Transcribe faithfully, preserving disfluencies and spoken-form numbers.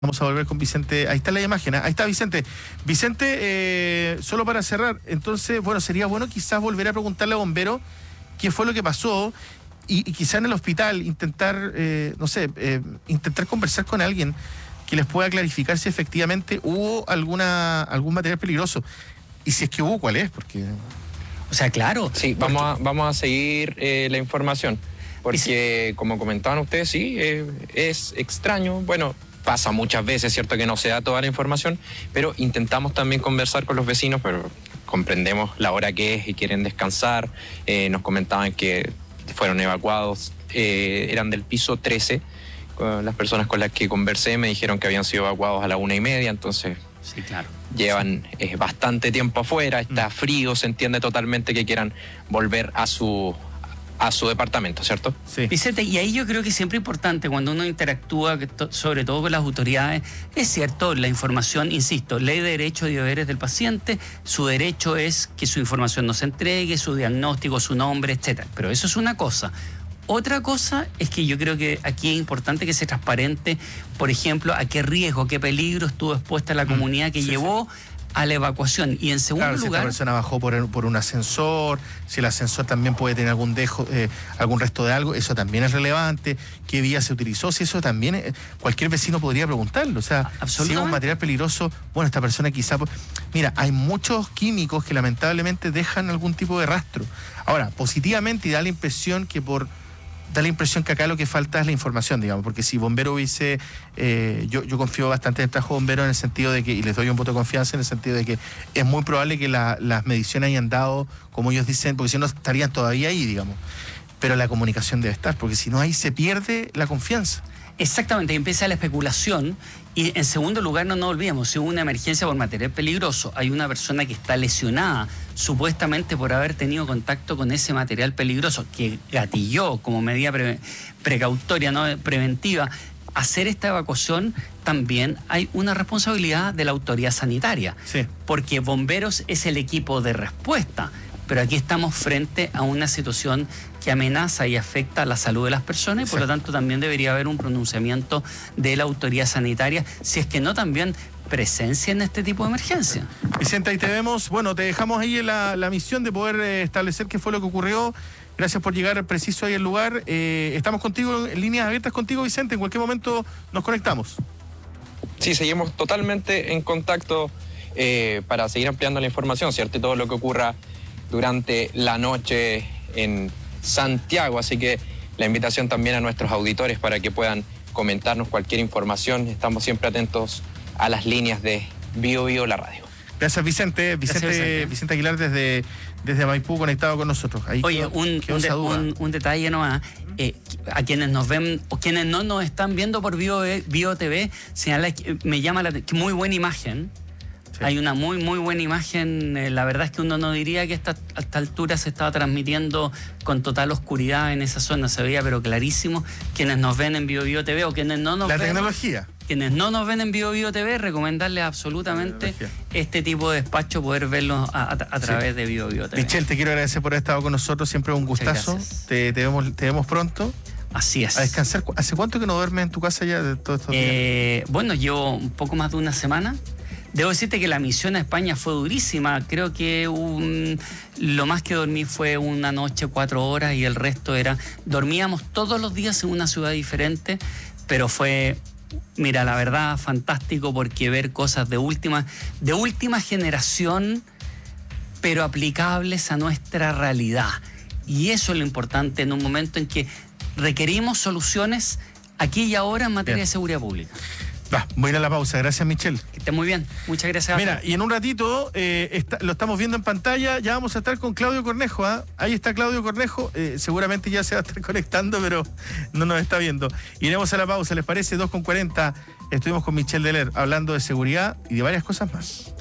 Vamos a volver con Vicente. Ahí está la imagen, ¿eh? Ahí está Vicente. Vicente, eh, solo para cerrar, entonces, bueno, sería bueno quizás volver a preguntarle a bomberos qué fue lo que pasó y, y quizás en el hospital intentar, eh, no sé, eh, intentar conversar con alguien que les pueda clarificar si efectivamente hubo alguna algún material peligroso. Y si es que hubo, ¿cuál es? Porque... O sea, claro. Sí, porque... vamos, a, vamos a seguir eh, la información. Porque, como comentaban ustedes, sí, eh, es extraño. Bueno, pasa muchas veces, ¿cierto?, que no se da toda la información, pero intentamos también conversar con los vecinos, pero comprendemos la hora que es y quieren descansar. Eh, nos comentaban que fueron evacuados, eh, eran del piso trece. Las personas con las que conversé me dijeron que habían sido evacuados a la una y media, entonces... Sí, claro. Llevan eh, bastante tiempo afuera, está mm. frío, se entiende totalmente que quieran volver a su... a su departamento, ¿cierto? Sí. Vicente, y ahí yo creo que siempre es importante cuando uno interactúa, sobre todo con las autoridades, es cierto, la información, insisto, ley de derechos y deberes del paciente, su derecho es que su información no se entregue, su diagnóstico, su nombre, etcétera. Pero eso es una cosa. Otra cosa es que yo creo que aquí es importante que sea transparente, por ejemplo, a qué riesgo, qué peligro estuvo expuesta la comunidad que sí, llevó... Sí. a la evacuación. Y en segundo claro, lugar... si esta persona bajó por, por un ascensor, si el ascensor también puede tener algún dejo, eh, algún resto de algo, eso también es relevante. ¿Qué vía se utilizó? Si eso también, eh, cualquier vecino podría preguntarlo. O sea, si es un material peligroso, bueno, esta persona quizá... Mira, hay muchos químicos que lamentablemente dejan algún tipo de rastro. Ahora, positivamente, y da la impresión que por... da la impresión que acá lo que falta es la información, digamos, porque si bombero hubiese, eh, yo, yo confío bastante en el trabajo de bombero en el sentido de que, y les doy un voto de confianza en el sentido de que es muy probable que la, las mediciones hayan dado, como ellos dicen, porque si no estarían todavía ahí, digamos, pero la comunicación debe estar, porque si no ahí se pierde la confianza. Exactamente, empieza la especulación y en segundo lugar no nos olvidemos, si hubo una emergencia por material peligroso, hay una persona que está lesionada supuestamente por haber tenido contacto con ese material peligroso que gatilló como medida pre precautoria, no preventiva, hacer esta evacuación, también hay una responsabilidad de la autoridad sanitaria, sí. Porque bomberos es el equipo de respuesta. Pero aquí estamos frente a una situación que amenaza y afecta a la salud de las personas y por lo tanto también debería haber un pronunciamiento de la autoridad sanitaria, si es que no también presencia en este tipo de emergencia. Vicente, ahí te vemos. Bueno, te dejamos ahí la, la misión de poder eh, establecer qué fue lo que ocurrió. Gracias por llegar preciso ahí al lugar. Eh, estamos contigo, en líneas abiertas contigo, Vicente. En cualquier momento nos conectamos. Sí, seguimos totalmente en contacto eh, para seguir ampliando la información, ¿cierto? Y todo lo que ocurra durante la noche en Santiago, así que la invitación también a nuestros auditores para que puedan comentarnos cualquier información. Estamos siempre atentos a las líneas de Bio Bio, la radio. Gracias, Vicente. Vicente, Gracias, Vicente. Vicente Aguilar desde, desde Maipú conectado con nosotros. Ahí Oye, quedó, un, quedó un, esa de, duda. un, un detalle nomás. Eh, a quienes nos ven o quienes no nos están viendo por Bio, Bio T V, señala que me llama la que muy buena imagen. Sí. Hay una muy, muy buena imagen. Eh, la verdad es que uno no diría que esta, a esta altura se estaba transmitiendo con total oscuridad en esa zona. Se veía, pero clarísimo. Quienes nos ven en Bio Bio T V o quienes no nos la ven... La tecnología. Quienes no nos ven en Bio Bio T V, recomendarles absolutamente este tipo de despacho, poder verlo a, a, a través sí. de Bio Bio T V. Michelle, te quiero agradecer por haber estado con nosotros. Siempre un gustazo. Te, te, vemos, te vemos pronto. Así es. A descansar. ¿Hace cuánto que no duermes en tu casa ya de todos estos eh, días? Bueno, llevo un poco más de una semana. Debo decirte que la misión a España fue durísima. Creo que un, lo más que dormí fue una noche, cuatro horas, y el resto era... Dormíamos todos los días en una ciudad diferente, pero fue, mira, la verdad, fantástico, porque ver cosas de última, de última generación, pero aplicables a nuestra realidad. Y eso es lo importante en un momento en que requerimos soluciones aquí y ahora en materia Bien. de seguridad pública. Va, voy a ir a la pausa. Gracias, Michelle. Que esté muy bien. Muchas gracias. Mira, y en un ratito, eh, está, lo estamos viendo en pantalla, ya vamos a estar con Claudio Cornejo. ¿eh? Ahí está Claudio Cornejo. Eh, seguramente ya se va a estar conectando, pero no nos está viendo. Iremos a la pausa, ¿les parece? dos con cuarenta. Estuvimos con Michelle Deler hablando de seguridad y de varias cosas más.